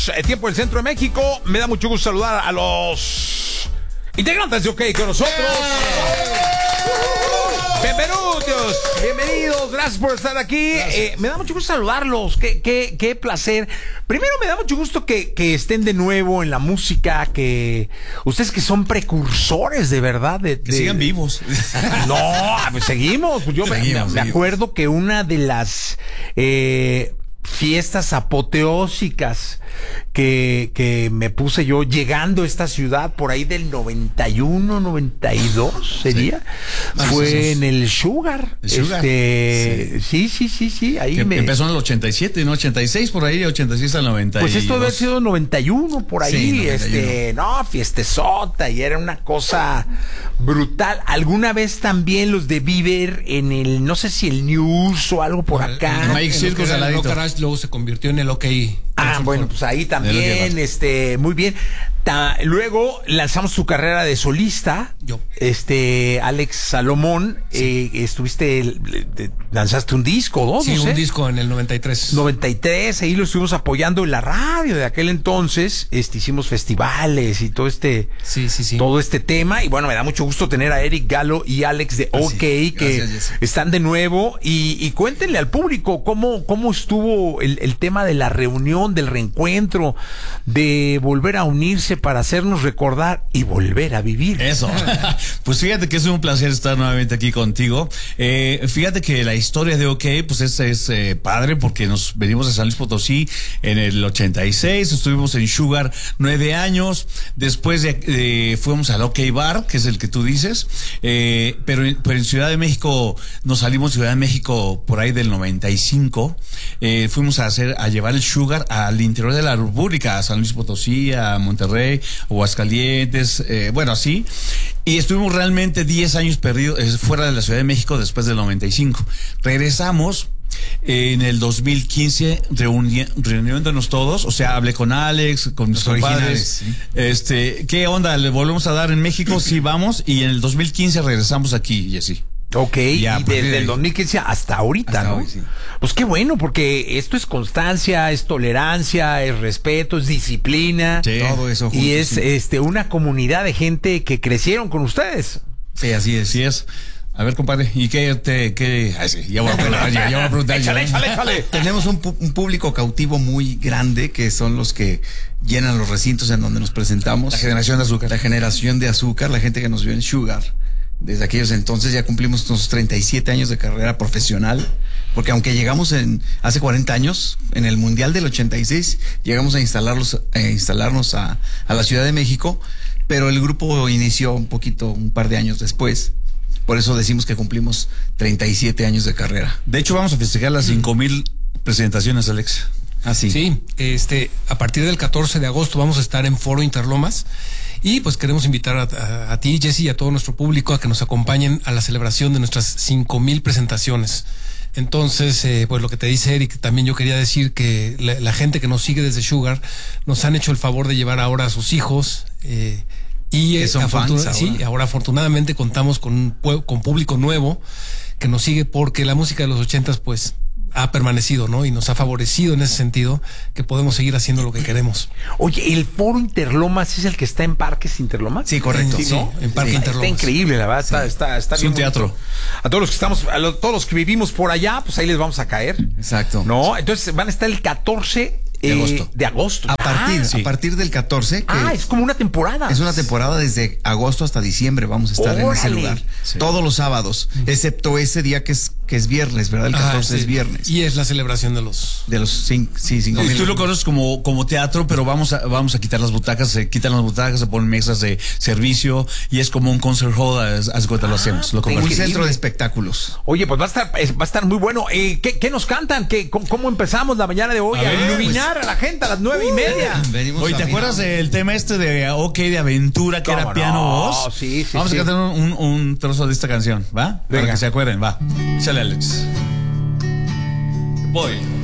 Tiempo del Centro de México. Me da mucho gusto saludar a los integrantes de OK con nosotros. Bienvenidos, gracias por estar aquí. Me da mucho gusto saludarlos. Qué placer. Primero, me da mucho gusto que estén de nuevo en la música, que ustedes que son precursores de verdad. Que sigan vivos. No, pues seguimos. Pues yo me acuerdo que una de las fiestas apoteósicas que me puse yo llegando a esta ciudad por ahí del 91, 92 sería, fue en el Sugar. Sí, ahí que empezó en el 87, ¿no? 86 por ahí, 86 al 92. Pues esto debe haber sido 91 por ahí, sí, 91. Fiestezota, y era una cosa brutal. Alguna vez también los de Bieber en el, no sé si el News o algo por acá. Mike Circus al ladito. Garage, luego se convirtió en el OK. Bueno, pues ahí también, muy bien. Luego lanzamos tu carrera de solista. Yo. Alex Salomón, sí. Lanzaste un disco, ¿no? Sí, no sé. un disco en el 93. 93, ahí lo estuvimos apoyando en la radio de aquel entonces. Hicimos festivales y todo todo este tema. Y bueno, me da mucho gusto tener a Eric Galo y Alex de OK, que están de nuevo. Y cuéntenle al público cómo estuvo el tema de la reunión, del reencuentro, de volver a unirse para hacernos recordar y volver a vivir. Eso. Pues fíjate que es un placer estar nuevamente aquí contigo. Fíjate que la historia de OK, pues es padre, porque nos venimos de San Luis Potosí en el 86, estuvimos en Sugar 9 años, después fuimos al OK Bar, que es el que tú dices, pero en Ciudad de México, nos salimos de Ciudad de México por ahí del 95, fuimos a llevar el Sugar al interior de la República, a San Luis Potosí, a Monterrey, Aguascalientes, así. Y estuvimos realmente 10 años perdidos fuera de la Ciudad de México después del 95. Regresamos en el 2015 reuniéndonos todos, o sea, hablé con Alex, con mis compadres, ¿sí? ¿Qué onda? ¿Le volvemos a dar en México? Sí, vamos. Y en el 2015 regresamos aquí, y así. OK, ya, y desde el 2015 hasta ahorita, ¿no? Hoy, sí. Pues qué bueno, porque esto es constancia, es tolerancia, es respeto, es disciplina. Sí. Todo eso juntos, y es una comunidad de gente que crecieron con ustedes. Sí, así es. Sí es. A ver, compadre, ¿y qué? Ay, sí, ya voy a preguntar. Échale. Tenemos un público cautivo muy grande, que son los que llenan los recintos en donde nos presentamos. La generación de azúcar. La generación de azúcar, la gente que nos vio en Sugar. Desde aquellos entonces ya cumplimos nuestros 37 años de carrera profesional, porque aunque llegamos hace 40 años, en el Mundial del 86, llegamos a instalarnos a la Ciudad de México, pero el grupo inició un par de años después. Por eso decimos que cumplimos 37 años de carrera. De hecho, vamos a festejar las 5,000 presentaciones, Alex. Sí, a partir del 14 de agosto vamos a estar en Foro Interlomas. Y pues queremos invitar a ti, Jesse, y a todo nuestro público a que nos acompañen a la celebración de nuestras 5,000 presentaciones. Entonces, pues lo que te dice Eric, también yo quería decir que la gente que nos sigue desde Sugar nos han hecho el favor de llevar ahora a sus hijos, y son fans ahora. Sí, ahora afortunadamente contamos con público nuevo que nos sigue, porque la música de los 80s pues ha permanecido, ¿no? Y nos ha favorecido en ese sentido, que podemos seguir haciendo lo que queremos. Oye, ¿el Foro Interlomas es el que está en Parques Interlomas? Sí, correcto. Sí, ¿no? En Parque Interlomas. Está increíble, la verdad. Sí. Está es un teatro. A todos todos los que vivimos por allá, pues ahí les vamos a caer. Exacto. ¿No? Entonces van a estar el 14 de agosto. A partir del 14. Es como una temporada. Es una temporada desde agosto hasta diciembre. Vamos a estar en ese lugar. Sí. Todos los sábados, excepto ese día que es viernes, ¿verdad? El 14 es viernes. Y es la celebración de los 5,000. Tú lo conoces como teatro, pero vamos a quitar las butacas, se ponen mesas de servicio, y es como un concert hall, haz cuenta, lo hacemos. Un centro de espectáculos. Oye, pues va a estar muy bueno. ¿Qué nos cantan? ¿Cómo empezamos la mañana de hoy a iluminar a la gente a las 9:30? Oye, ¿te acuerdas del tema de OK de aventura, que era piano-voz? Sí. Vamos a cantar un trozo de esta canción, ¿va? Venga. Para que se acuerden, va. Échale, Alex. Voy.